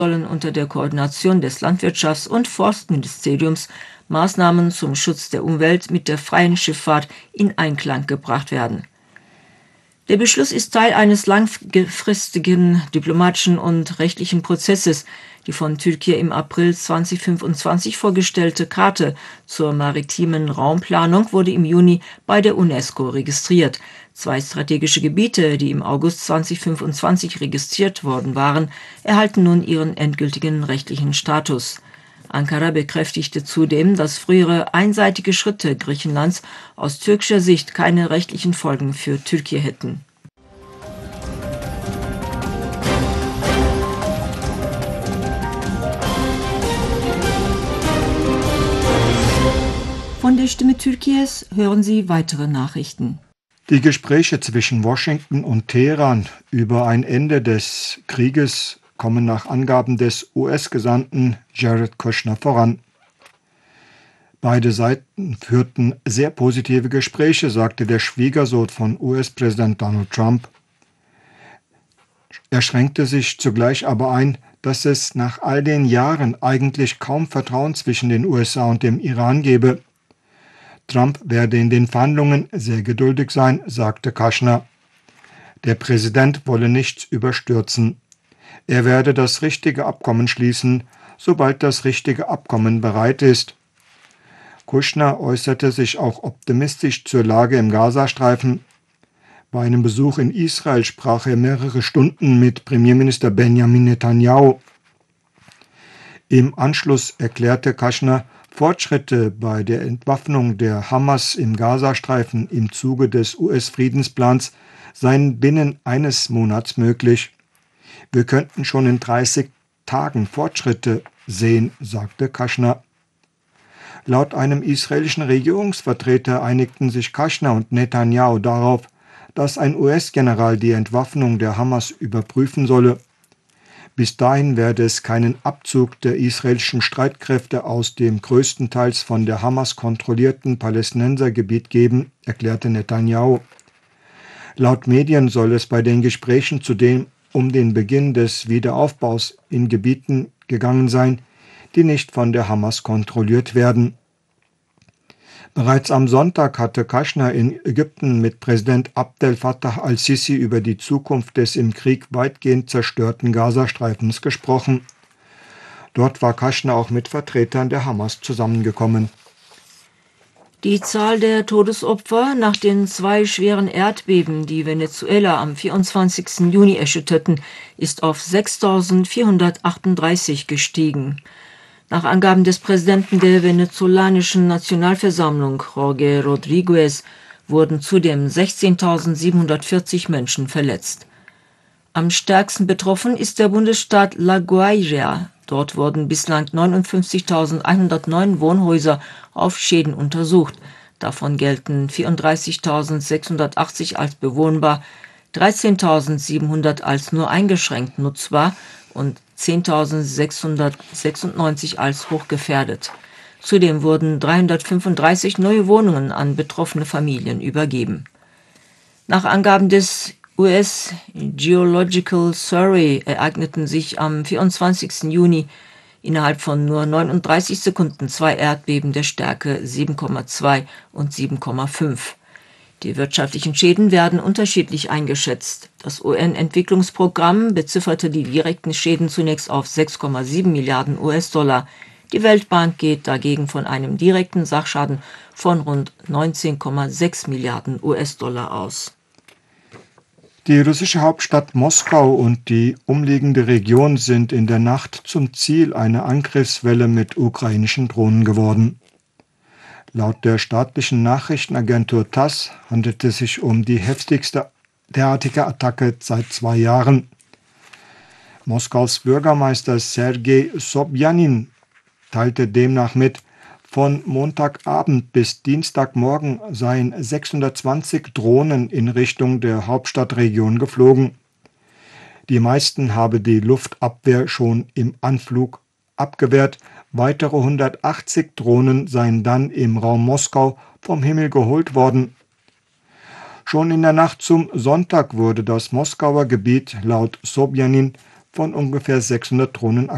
sollen unter der Koordination des Landwirtschafts- und Forstministeriums Maßnahmen zum Schutz der Umwelt mit der freien Schifffahrt in Einklang gebracht werden. Der Beschluss ist Teil eines langfristigen diplomatischen und rechtlichen Prozesses. Die von Türkei im April 2025 vorgestellte Karte zur maritimen Raumplanung wurde im Juni bei der UNESCO registriert. 2 strategische Gebiete, die im August 2025 registriert worden waren, erhalten nun ihren endgültigen rechtlichen Status. Ankara bekräftigte zudem, dass frühere einseitige Schritte Griechenlands aus türkischer Sicht keine rechtlichen Folgen für Türkei hätten. Von der Stimme Türkies hören Sie weitere Nachrichten. Die Gespräche zwischen Washington und Teheran über ein Ende des Krieges kommen nach Angaben des US-Gesandten Jared Kushner voran. Beide Seiten führten sehr positive Gespräche, sagte der Schwiegersohn von US-Präsident Donald Trump. Er schränkte sich zugleich aber ein, dass es nach all den Jahren eigentlich kaum Vertrauen zwischen den USA und dem Iran gebe. Trump werde in den Verhandlungen sehr geduldig sein, sagte Kushner. Der Präsident wolle nichts überstürzen. Er werde das richtige Abkommen schließen, sobald das richtige Abkommen bereit ist. Kushner äußerte sich auch optimistisch zur Lage im Gazastreifen. Bei einem Besuch in Israel sprach er mehrere Stunden mit Premierminister Benjamin Netanyahu. Im Anschluss erklärte Kushner, Fortschritte bei der Entwaffnung der Hamas im Gazastreifen im Zuge des US-Friedensplans seien binnen eines Monats möglich. Wir könnten schon in 30 Tagen Fortschritte sehen, sagte Kushner. Laut einem israelischen Regierungsvertreter einigten sich Kushner und Netanyahu darauf, dass ein US-General die Entwaffnung der Hamas überprüfen solle. Bis dahin werde es keinen Abzug der israelischen Streitkräfte aus dem größtenteils von der Hamas kontrollierten Palästinensergebiet geben, erklärte Netanyahu. Laut Medien soll es bei den Gesprächen zudem um den Beginn des Wiederaufbaus in Gebieten gegangen sein, die nicht von der Hamas kontrolliert werden. Bereits am Sonntag hatte Kushner in Ägypten mit Präsident Abdel Fattah al-Sisi über die Zukunft des im Krieg weitgehend zerstörten Gazastreifens gesprochen. Dort war Kushner auch mit Vertretern der Hamas zusammengekommen. Die Zahl der Todesopfer nach den 2 schweren Erdbeben, die Venezuela am 24. Juni erschütterten, ist auf 6.438 gestiegen. Nach Angaben des Präsidenten der venezolanischen Nationalversammlung, Jorge Rodríguez, wurden zudem 16.740 Menschen verletzt. Am stärksten betroffen ist der Bundesstaat La Guaira. Dort wurden bislang 59.109 Wohnhäuser auf Schäden untersucht. Davon gelten 34.680 als bewohnbar, 13.700 als nur eingeschränkt nutzbar und 10.696 als hochgefährdet. Zudem wurden 335 neue Wohnungen an betroffene Familien übergeben. Nach Angaben des US Geological Survey ereigneten sich am 24. Juni innerhalb von nur 39 Sekunden 2 Erdbeben der Stärke 7,2 und 7,5. Die wirtschaftlichen Schäden werden unterschiedlich eingeschätzt. Das UN-Entwicklungsprogramm bezifferte die direkten Schäden zunächst auf 6,7 Milliarden US-Dollar. Die Weltbank geht dagegen von einem direkten Sachschaden von rund 19,6 Milliarden US-Dollar aus. Die russische Hauptstadt Moskau und die umliegende Region sind in der Nacht zum Ziel einer Angriffswelle mit ukrainischen Drohnen geworden. Laut der staatlichen Nachrichtenagentur TASS handelt es sich um die heftigste derartige Attacke seit 2 Jahren. Moskaus Bürgermeister Sergei Sobjanin teilte demnach mit, von Montagabend bis Dienstagmorgen seien 620 Drohnen in Richtung der Hauptstadtregion geflogen. Die meisten habe die Luftabwehr schon im Anflug abgewehrt. Weitere 180 Drohnen seien dann im Raum Moskau vom Himmel geholt worden. Schon in der Nacht zum Sonntag wurde das Moskauer Gebiet laut Sobjanin von ungefähr 600 Drohnen